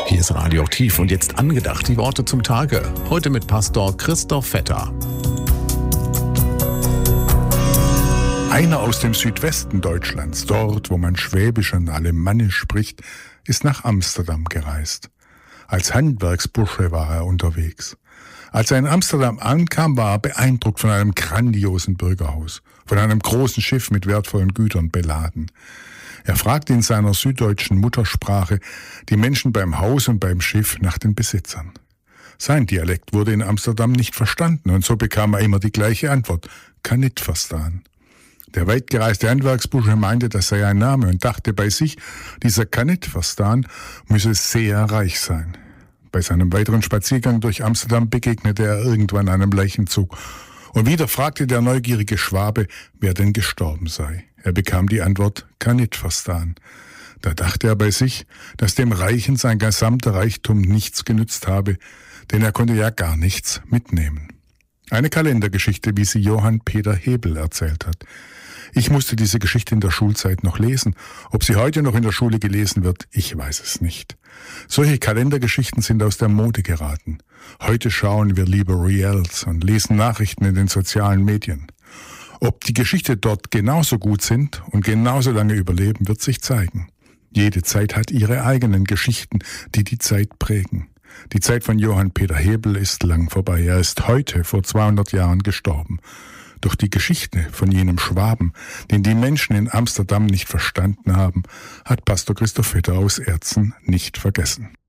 Hier ist Radioaktiv und jetzt angedacht die Worte zum Tage. Heute mit Pastor Christoph Vetter. Einer aus dem Südwesten Deutschlands, dort, wo man Schwäbisch und Alemannisch spricht, ist nach Amsterdam gereist. Als Handwerksbursche war er unterwegs. Als er in Amsterdam ankam, war er beeindruckt von einem grandiosen Bürgerhaus, von einem großen Schiff mit wertvollen Gütern beladen. Er fragte in seiner süddeutschen Muttersprache die Menschen beim Haus und beim Schiff nach den Besitzern. Sein Dialekt wurde in Amsterdam nicht verstanden und so bekam er immer die gleiche Antwort: kann nicht verstaan. Der weitgereiste Handwerksbursche meinte, das sei ein Name und dachte bei sich, dieser kann nicht verstaan müsse sehr reich sein. Bei seinem weiteren Spaziergang durch Amsterdam begegnete er irgendwann einem Leichenzug und wieder fragte der neugierige Schwabe, wer denn gestorben sei. Er bekam die Antwort, kann nicht verstaan. Da dachte er bei sich, dass dem Reichen sein gesamter Reichtum nichts genützt habe, denn er konnte ja gar nichts mitnehmen. Eine Kalendergeschichte, wie sie Johann Peter Hebel erzählt hat. Ich musste diese Geschichte in der Schulzeit noch lesen. Ob sie heute noch in der Schule gelesen wird, ich weiß es nicht. Solche Kalendergeschichten sind aus der Mode geraten. Heute schauen wir lieber Reels und lesen Nachrichten in den sozialen Medien. Ob die Geschichten dort genauso gut sind und genauso lange überleben, wird sich zeigen. Jede Zeit hat ihre eigenen Geschichten, die die Zeit prägen. Die Zeit von Johann Peter Hebel ist lang vorbei. Er ist heute vor 200 Jahren gestorben. Doch die Geschichte von jenem Schwaben, den die Menschen in Amsterdam nicht verstanden haben, hat Pastor Christoph Vetter aus Erzen nicht vergessen.